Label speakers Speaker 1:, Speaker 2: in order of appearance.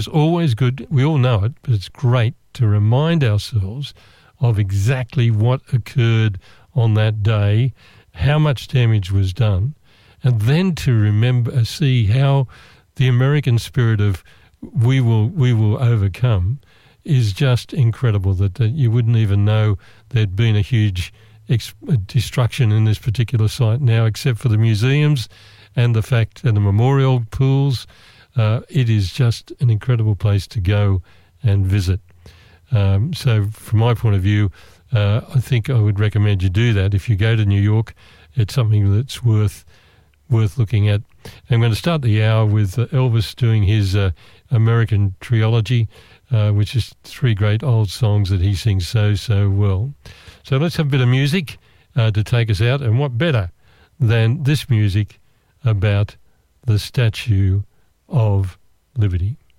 Speaker 1: It's always good, we all know it, but it's great to remind ourselves of exactly what occurred on that day, how much damage was done, and then to remember, see how the American spirit of we will overcome is just incredible, that you wouldn't even know there'd been a huge destruction in this particular site now, except for the museums and the fact and the memorial pools. It is just an incredible place to go and visit. So from my point of view, I think I would recommend you do that. If you go to New York, it's something that's worth looking at. I'm going to start the hour with Elvis doing his American Trilogy, which is 3 great old songs that he sings so well. So let's have a bit of music to take us out, and what better than this music about the Statue of Liberty.